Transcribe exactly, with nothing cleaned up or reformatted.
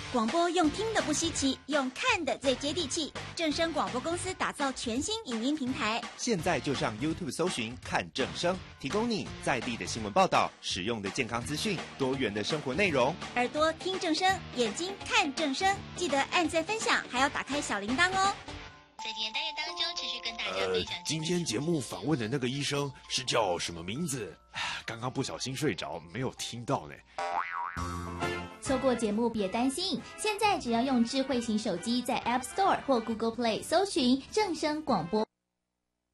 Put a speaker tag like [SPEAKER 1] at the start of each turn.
[SPEAKER 1] 广播用听的不稀奇，用看的最接地气。正声广播公司打造全新影音平台，
[SPEAKER 2] 现在就上 YouTube 搜寻看正声，提供你在地的新闻报道、实用的健康资讯、多元的生活内容。
[SPEAKER 1] 耳朵听正声，眼睛看正声，记得按赞分享，还要打开小铃铛哦。
[SPEAKER 3] 在今天单元当中，持续跟大家分享、
[SPEAKER 4] 呃。今天节目访问的那个医生是叫什么名字？刚刚不小心睡着，没有听到呢。
[SPEAKER 5] 错过节目别担心，现在只要用智慧型手机在 App Store 或 Google Play 搜寻正声广播。